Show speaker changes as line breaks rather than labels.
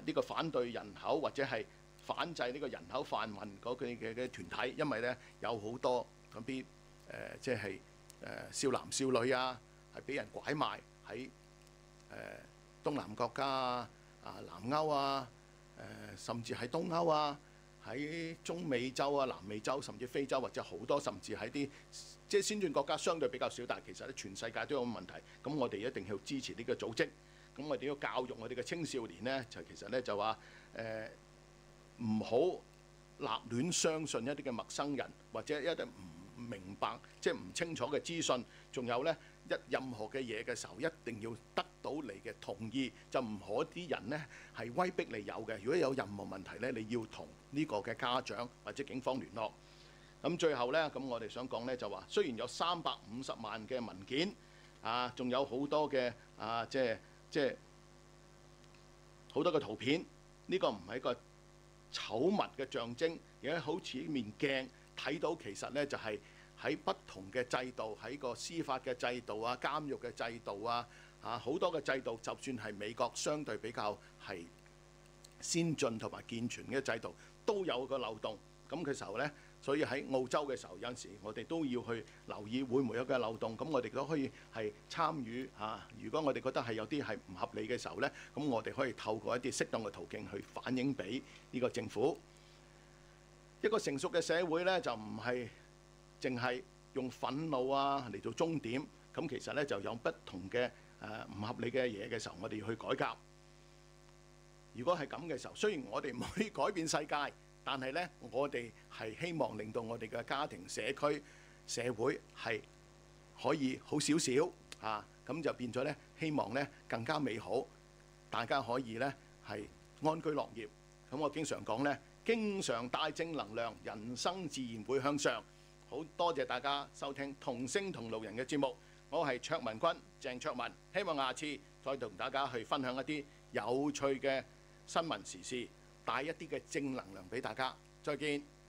呢個反對人口或者係反制呢個人口販運嗰個嘅團體，因為咧有好多嗰啲即係少男少女啊，係俾人拐賣喺東南國家啊、南歐啊、甚至喺東歐啊、喺中美洲啊、南美洲，甚至非洲或者好多，甚至喺啲即係先進國家相對比較少，但係其實咧全世界都有問題。咁我哋一定要支持呢個組織。咁我哋要教育我哋嘅青少年呢，就其實咧就話唔好立亂相信一啲嘅陌生人，或者一啲唔明白即係唔清楚嘅資訊。仲有呢，任何嘅嘢嘅時候，一定要得到你嘅同意，就唔可啲人呢係威逼你有嘅。如果有任何問題呢，你要同呢個嘅家長或者警方聯絡。咁最後呢，咁我哋想講呢，就話，雖然有350萬嘅文件啊，仲有好多嘅即係好多嘅圖片，呢個唔係一個醜物嘅象徵，而係好似一面鏡，睇到其實呢就係喺不同嘅制度，喺個司法嘅制度啊、監獄嘅制度啊、好多嘅制度，就算係美國相對比較係先進同埋健全嘅制度，都有個漏洞。咁嘅時候呢，所以喺澳洲嘅時候，有陣時我哋都要去留意會唔會有個漏洞。咁我哋都可以係參與嚇。如果我哋覺得係有啲係唔合理嘅時候呢，咁我哋可以透過一啲適當嘅途徑去反映俾呢個政府。一個成熟嘅社會呢，就唔係淨係用憤怒啊嚟做終點。咁其實呢，就有不同嘅唔合理嘅嘢嘅時候，我哋要去改革。如果係咁嘅時候，雖然我哋唔可以改變世界，但係呢，我哋係希望令到我哋嘅家庭、社區、社會係可以好少少嚇，咁就變咗呢，希望呢更加美好，大家可以呢係安居樂業。咁我經常講呢，經常帶正能量，人生自然會向上。好多謝大家收聽同聲同路人嘅節目，我係卓文君鄭卓文，希望下次再同大家去分享一啲有趣嘅新聞時事，帶一啲嘅正能量俾大家。再見。